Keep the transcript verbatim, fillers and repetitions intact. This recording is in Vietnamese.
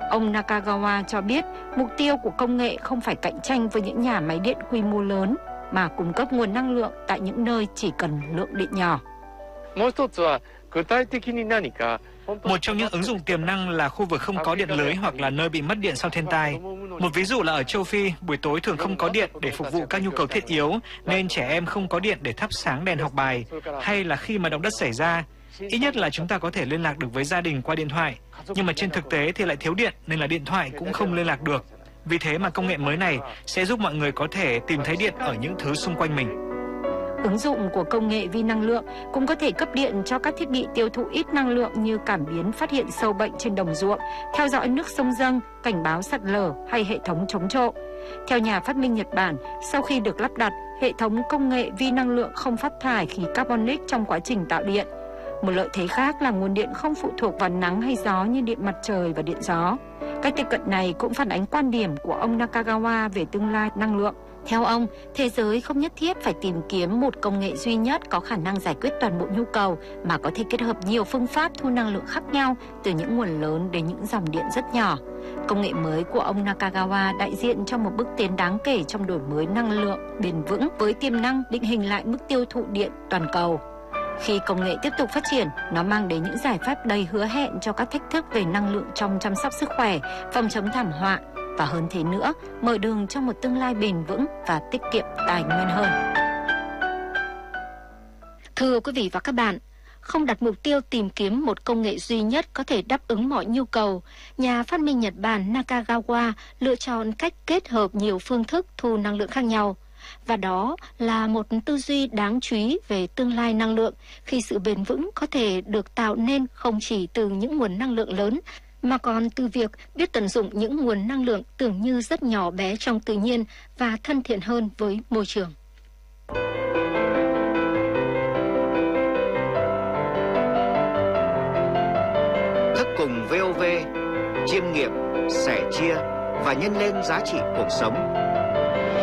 Ông Nakagawa cho biết mục tiêu của công nghệ không phải cạnh tranh với những nhà máy điện quy mô lớn, mà cung cấp nguồn năng lượng tại những nơi chỉ cần lượng điện nhỏ. Một trong những ứng dụng tiềm năng là khu vực không có điện lưới hoặc là nơi bị mất điện sau thiên tai. Một ví dụ là ở châu Phi, buổi tối thường không có điện để phục vụ các nhu cầu thiết yếu, nên trẻ em không có điện để thắp sáng đèn học bài. Hay là khi mà động đất xảy ra, ít nhất là chúng ta có thể liên lạc được với gia đình qua điện thoại. Nhưng mà trên thực tế thì lại thiếu điện nên là điện thoại cũng không liên lạc được. Vì thế mà công nghệ mới này sẽ giúp mọi người có thể tìm thấy điện ở những thứ xung quanh mình. Ứng dụng của công nghệ vi năng lượng cũng có thể cấp điện cho các thiết bị tiêu thụ ít năng lượng như cảm biến phát hiện sâu bệnh trên đồng ruộng, theo dõi nước sông dâng, cảnh báo sạt lở hay hệ thống chống trộm. Theo nhà phát minh Nhật Bản, sau khi được lắp đặt, hệ thống công nghệ vi năng lượng không phát thải khí carbonic trong quá trình tạo điện. Một lợi thế khác là nguồn điện không phụ thuộc vào nắng hay gió như điện mặt trời và điện gió. Cách tiếp cận này cũng phản ánh quan điểm của ông Nakagawa về tương lai năng lượng. Theo ông, thế giới không nhất thiết phải tìm kiếm một công nghệ duy nhất có khả năng giải quyết toàn bộ nhu cầu, mà có thể kết hợp nhiều phương pháp thu năng lượng khác nhau, từ những nguồn lớn đến những dòng điện rất nhỏ. Công nghệ mới của ông Nakagawa đại diện cho một bước tiến đáng kể trong đổi mới năng lượng bền vững, với tiềm năng định hình lại mức tiêu thụ điện toàn cầu. Khi công nghệ tiếp tục phát triển, nó mang đến những giải pháp đầy hứa hẹn cho các thách thức về năng lượng trong chăm sóc sức khỏe, phòng chống thảm họa, và hơn thế nữa, mở đường cho một tương lai bền vững và tiết kiệm tài nguyên hơn. Thưa quý vị và các bạn, không đặt mục tiêu tìm kiếm một công nghệ duy nhất có thể đáp ứng mọi nhu cầu, nhà phát minh Nhật Bản Nakagawa lựa chọn cách kết hợp nhiều phương thức thu năng lượng khác nhau. Và đó là một tư duy đáng chú ý về tương lai năng lượng, khi sự bền vững có thể được tạo nên không chỉ từ những nguồn năng lượng lớn, mà còn từ việc biết tận dụng những nguồn năng lượng tưởng như rất nhỏ bé trong tự nhiên và thân thiện hơn với môi trường. Thức cùng vê o vê, chiêm nghiệm, sẻ chia và nhân lên giá trị cuộc sống.